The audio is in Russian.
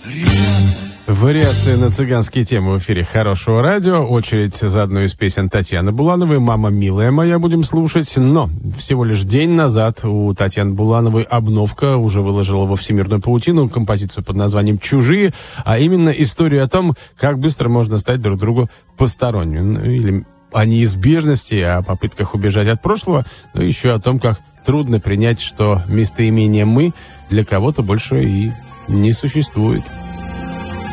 Вариации на цыганские темы в эфире Хорошего радио. Очередь за одну из песен Татьяны Булановой «Мама милая моя» будем слушать. Но всего лишь день назад у Татьяны Булановой обновка уже выложила во всемирную паутину композицию под названием «Чужие», а именно историю о том, как быстро можно стать друг другу посторонним. Или о неизбежности, о попытках убежать от прошлого, но еще о том, как трудно принять, что местоимение «мы» для кого-то больше и не существует.